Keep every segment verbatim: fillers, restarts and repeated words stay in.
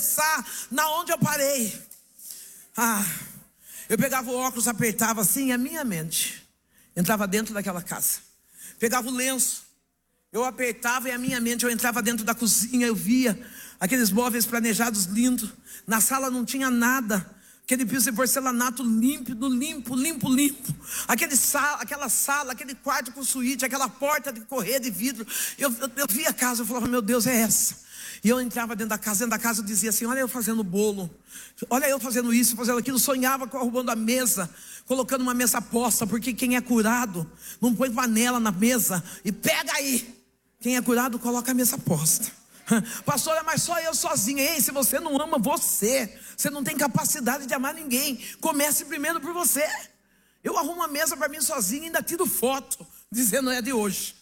começar na onde eu parei. Ah, eu pegava o óculos, apertava assim, e a minha mente entrava dentro daquela casa. Pegava o lenço, eu apertava e a minha mente, eu entrava dentro da cozinha, eu via aqueles móveis planejados lindos. Na sala não tinha nada. Aquele piso de porcelanato límpido, limpo, limpo, limpo. Aquele sala, aquela sala, aquele quarto com suíte, aquela porta de correr de vidro. Eu, eu, eu via a casa, eu falava, meu Deus, é essa. E eu entrava dentro da casa, dentro da casa eu dizia assim, olha eu fazendo bolo. Olha eu fazendo isso, fazendo aquilo. Sonhava com arrumando a mesa, colocando uma mesa posta. Porque quem é curado não põe panela na mesa e pega aí. Quem é curado coloca a mesa posta. Pastora, mas só eu sozinha. Ei, se você não ama você, você não tem capacidade de amar ninguém. Comece primeiro por você. Eu arrumo uma mesa para mim sozinha e ainda tiro foto, dizendo é de hoje.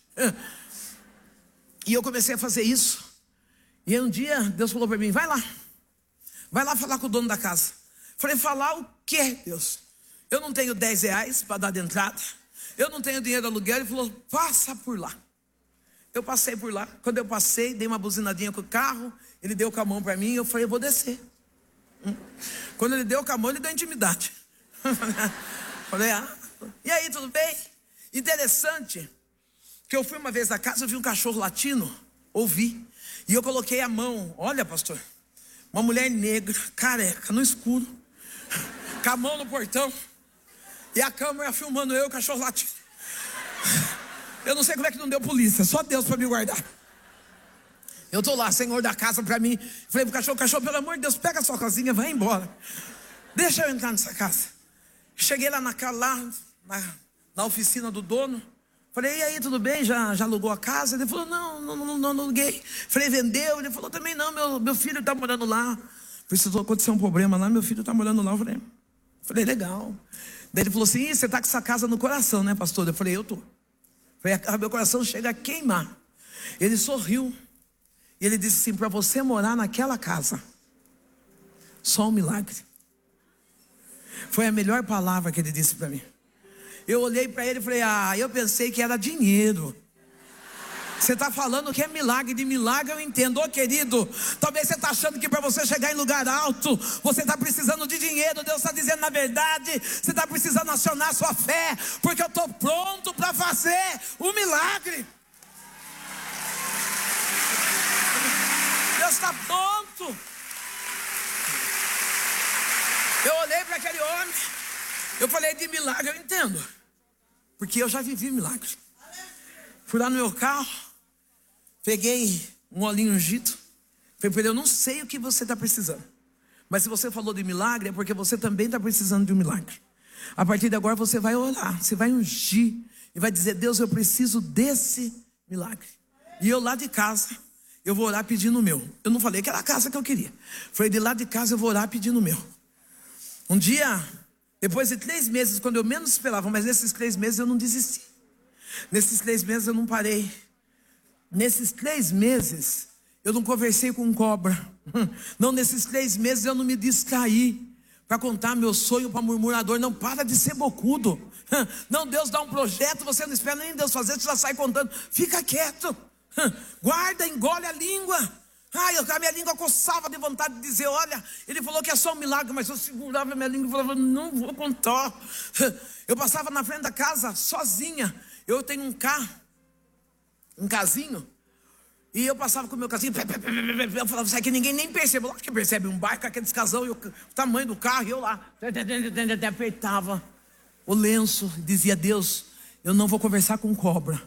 E eu comecei a fazer isso. E aí um dia Deus falou para mim, vai lá. Vai lá falar com o dono da casa. Falei, falar o quê, Deus? Eu não tenho dez reais para dar de entrada. Eu não tenho dinheiro de aluguel. Ele falou, passa por lá. Eu passei por lá. Quando eu passei, dei uma buzinadinha com o carro. Ele deu com a mão para mim e eu falei, eu vou descer. Quando ele deu com a mão, ele deu intimidade. Falei, ah, e aí, tudo bem? Interessante que eu fui uma vez na casa, eu vi um cachorro latino, ouvi. E eu coloquei a mão, olha pastor, uma mulher negra, careca, no escuro, com a mão no portão. E a câmera filmando eu e o cachorro latino. Eu não sei como é que não deu polícia, só Deus para me guardar. Eu tô lá, senhor da casa para mim. Falei pro cachorro, cachorro, pelo amor de Deus, pega a sua casinha, vai embora. Deixa eu entrar nessa casa. Cheguei lá na, lá, na, na oficina do dono. Falei, e aí, tudo bem? Já, já alugou a casa? Ele falou, não, não, não, não, não aluguei. Falei, vendeu? Ele falou, também não, meu, meu filho tá morando lá. Precisou acontecer um problema lá, meu filho tá morando lá. Eu falei, falei, legal. Daí ele falou assim, você tá com essa casa no coração, né, pastor? Eu falei, eu tô. Falei, meu coração chega a queimar. Ele sorriu. E ele disse assim, para você morar naquela casa, só um milagre. Foi a melhor palavra que ele disse para mim. Eu olhei para ele e falei, ah, eu pensei que era dinheiro. Você está falando que é milagre, de milagre eu entendo. Ô querido, talvez você está achando que para você chegar em lugar alto, você está precisando de dinheiro. Deus está dizendo, na verdade, você está precisando acionar sua fé, porque eu estou pronto para fazer o milagre. Deus está pronto. Eu olhei para aquele homem, eu falei, de milagre eu entendo, porque eu já vivi milagre. Fui lá no meu carro, peguei um olhinho ungido. Falei para ele, eu não sei o que você está precisando, mas se você falou de milagre, é porque você também está precisando de um milagre. A partir de agora você vai orar, você vai ungir e vai dizer, Deus, eu preciso desse milagre. E eu lá de casa, eu vou orar pedindo o meu. Eu não falei que era a casa que eu queria. Falei, de lá de casa eu vou orar pedindo o meu. Um dia, depois de três meses, quando eu menos esperava, mas nesses três meses eu não desisti. Nesses três meses eu não parei. Nesses três meses eu não conversei com cobra. Não, nesses três meses eu não me distraí para contar meu sonho para murmurador. Não, para de ser bocudo. Não, Deus dá um projeto, você não espera nem Deus fazer, você já sai contando. Fica quieto. Guarda, engole a língua. Ai, a minha língua coçava de vontade de dizer, olha, ele falou que é só um milagre, mas eu segurava a minha língua e falava, não vou contar. Eu passava na frente da casa sozinha. Eu tenho um carro, um casinho, e eu passava com o meu casinho, eu falava, isso aqui ninguém nem percebe. Lógico que percebe, um barco, aqueles casão, e o tamanho do carro, e eu lá, apertava o lenço, dizia, Deus, eu não vou conversar com cobra.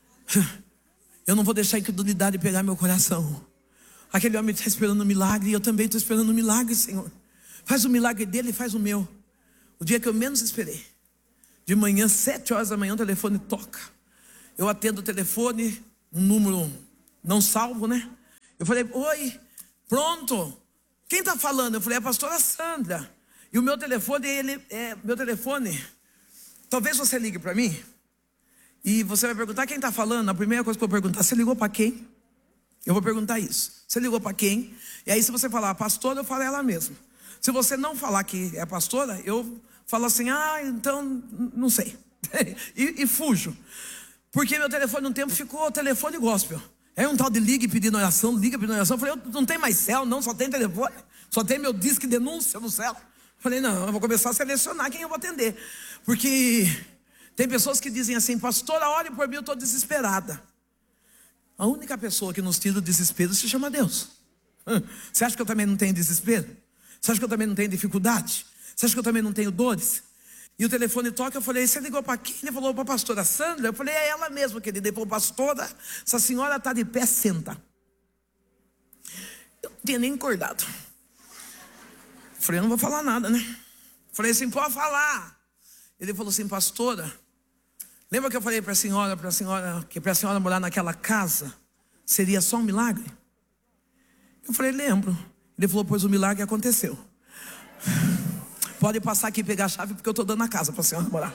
Eu não vou deixar a incredulidade pegar meu coração. Aquele homem está esperando um milagre, e eu também estou esperando um milagre, Senhor. Faz o milagre dele e faz o meu. O dia que eu menos esperei, de manhã, sete horas da manhã, o telefone toca. Eu atendo o telefone, um número não salvo, né? Eu falei, oi, pronto. Quem está falando? Eu falei, é a pastora Sandra. E o meu telefone, ele é meu telefone. Talvez você ligue para mim e você vai perguntar quem está falando. A primeira coisa que eu vou perguntar, você ligou para quem? Eu vou perguntar isso. Você ligou para quem? E aí se você falar pastora, eu falo ela mesma. Se você não falar que é pastora, eu falo assim, ah, então não sei. e, e fujo. Porque meu telefone um tempo ficou telefone gospel. Aí um tal de ligue pedindo oração, liga pedindo oração. Eu falei, eu não tem mais céu, não, só tem telefone. Só tem meu disque denúncia no céu. Eu falei, não, eu vou começar a selecionar quem eu vou atender. Porque tem pessoas que dizem assim, pastora, ore por mim, eu estou desesperada. A única pessoa que nos tira do desespero se chama Deus. Você acha que eu também não tenho desespero? Você acha que eu também não tenho dificuldade? Você acha que eu também não tenho dores? E o telefone toca, eu falei, você ligou para quem? Ele falou, para a pastora Sandra. Eu falei, é ela mesma, querida. Ele falou, pastora, essa senhora está de pé, senta. Eu não tinha nem acordado. Eu falei, eu não vou falar nada, né? Eu falei assim, pode falar. Ele falou assim, pastora, lembra que eu falei para a senhora, para a senhora, que para a senhora morar naquela casa seria só um milagre? Eu falei, lembro. Ele falou, pois o milagre aconteceu. Pode passar aqui e pegar a chave, porque eu estou dando a casa para a senhora morar.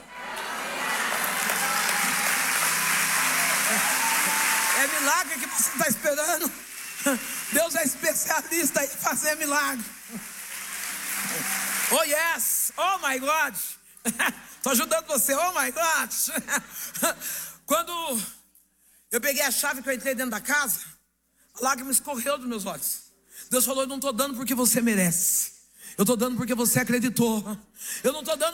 É, é milagre que você está esperando. Deus é especialista em fazer milagre. Oh yes, oh my God. Estou ajudando você, oh my God. Quando eu peguei a chave que eu entrei dentro da casa, a lágrima escorreu dos meus olhos. Deus falou, eu não estou dando porque você merece. Eu estou dando porque você acreditou. Eu não estou dando